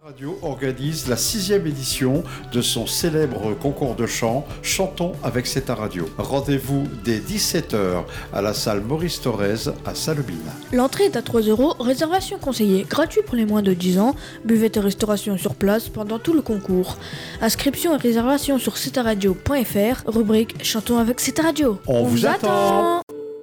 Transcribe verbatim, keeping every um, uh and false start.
Radio organise la sixième édition de son célèbre concours de chant Chantons avec Ceta Radio. Rendez-vous dès dix-sept heures à la salle Maurice Thorez à Salobine. L'entrée est à trois euros, réservation conseillée, gratuit pour les moins de dix ans, buvette et restauration sur place pendant tout le concours. Inscription et réservation sur ceta radio point f r, rubrique Chantons avec Ceta Radio. On, On vous attend. attend